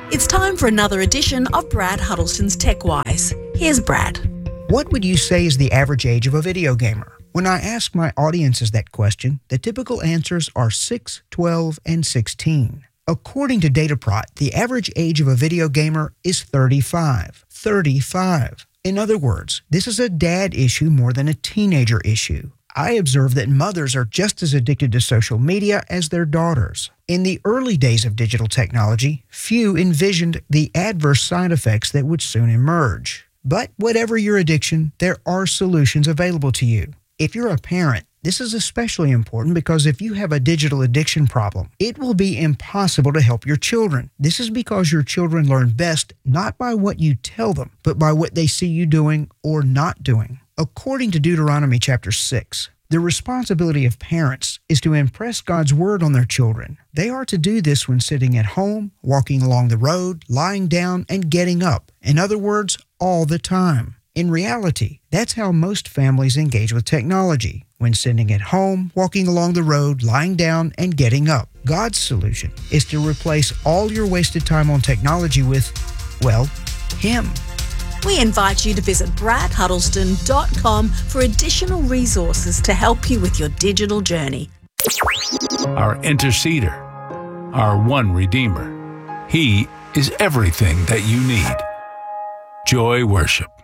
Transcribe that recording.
It's time for another edition of Brad Huddleston's TechWise. Here's Brad. What would you say is the average age of a video gamer? When I ask my audiences that question, the typical answers are 6, 12, and 16. According to Dataprot, the average age of a video gamer is 35. 35. In other words, this is a dad issue more than a teenager issue. I observe that mothers are just as addicted to social media as their daughters. In the early days of digital technology, few envisioned the adverse side effects that would soon emerge. But whatever your addiction, there are solutions available to you. If you're a parent, this is especially important because if you have a digital addiction problem, it will be impossible to help your children. This is because your children learn best not by what you tell them, but by what they see you doing or not doing. According to Deuteronomy chapter 6, the responsibility of parents is to impress God's word on their children. They are to do this when sitting at home, walking along the road, lying down, and getting up. In other words, all the time. In reality, that's how most families engage with technology, when sitting at home, walking along the road, lying down, and getting up. God's solution is to replace all your wasted time on technology with, well, Him. We invite you to visit bradhuddleston.com for additional resources to help you with your digital journey. Our interceder, our one Redeemer. He is everything that you need. Joy Worship.